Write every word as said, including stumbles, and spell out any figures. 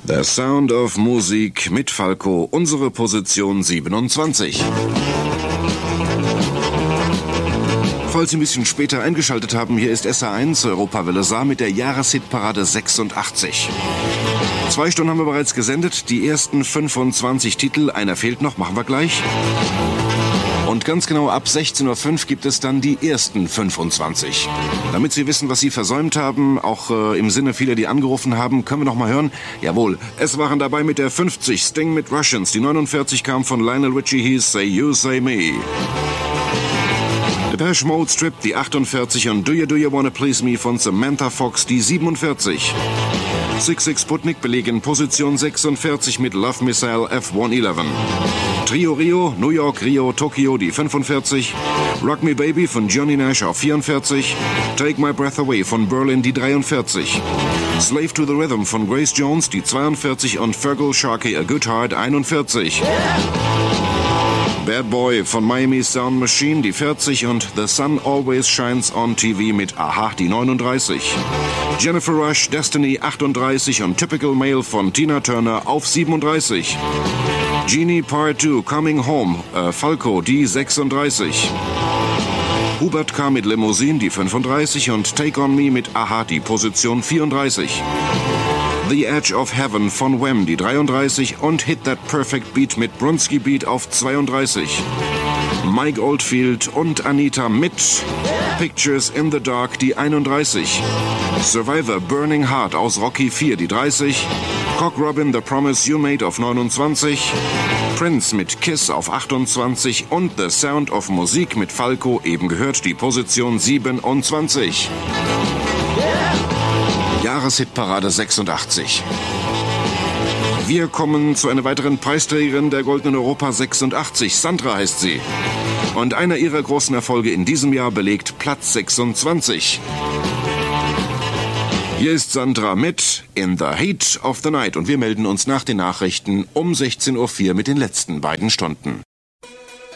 The Sound of Musik mit Falco, unsere Position siebenundzwanzig. Falls Sie ein bisschen später eingeschaltet haben, hier ist S R eins, Europawelle Saar mit der Jahreshitparade sechsundachtzig. Zwei Stunden haben wir bereits gesendet, die ersten fünfundzwanzig Titel, einer fehlt noch, machen wir gleich. Und ganz genau ab sechzehn Uhr fünf gibt es dann die ersten fünfundzwanzig. Damit Sie wissen, was Sie versäumt haben, auch äh, im Sinne vieler, die angerufen haben, können wir noch mal hören. Jawohl, es waren dabei mit der fünfzig Sting mit Russians, die neunundvierzig kam von Lionel Richie, hieß Say You, Say Me. Depeche Mode Strip, die achtundvierzig und Do You Do You Wanna Please Me von Samantha Fox, die siebenundvierzig. Six Six Sputnik belegen Position sechsundvierzig mit Love Missile F hundertelf. Trio Rio, New York, Rio, Tokio, die fünfundvierzig. Rock Me Baby von Johnny Nash auf vierundvierzig. Take My Breath Away von Berlin, die dreiundvierzig. Slave to the Rhythm von Grace Jones, die zweiundvierzig und Fergal Sharkey A Good Heart, einundvierzig. Bad Boy von Miami Sound Machine, die vierzig und The Sun Always Shines on T V mit Aha, die neununddreißig. Jennifer Rush, Destiny, achtunddreißig und Typical Male von Tina Turner auf siebenunddreißig. Genie Part zwei, Coming Home, äh, Falco, die sechsunddreißig. Hubert K. mit Limousine, die fünfunddreißig und Take On Me mit Aha, die Position vierunddreißig. The Edge of Heaven von Wham, die dreiunddreißig und Hit That Perfect Beat mit Bronski Beat auf zweiunddreißig. Mike Oldfield und Anita mit Pictures in the Dark, die einunddreißig. Survivor Burning Heart aus Rocky vier, die dreißig. Cock Robin The Promise You Made auf neunundzwanzig. Prince mit Kiss auf achtundzwanzig und The Sound of Musik mit Falco, eben gehört, die Position siebenundzwanzig. Jahreshitparade sechsundachtzig. Wir kommen zu einer weiteren Preisträgerin der Goldenen Europa sechsundachtzig. Sandra heißt sie. Und einer ihrer großen Erfolge in diesem Jahr belegt Platz sechsundzwanzig. Hier ist Sandra mit In the Heat of the Night. Und wir melden uns nach den Nachrichten um sechzehn Uhr vier mit den letzten beiden Stunden.